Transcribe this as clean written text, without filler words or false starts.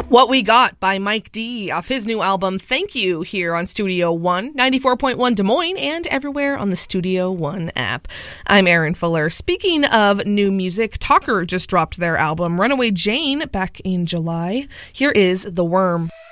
What We Got by Mike D off his new album, Thank You, here on Studio One, 94.1 Des Moines, and everywhere on the Studio One app. I'm Erin Fuller. Speaking of new music, Talker just dropped their album, Runaway Jane, back in July. Here is The Worm.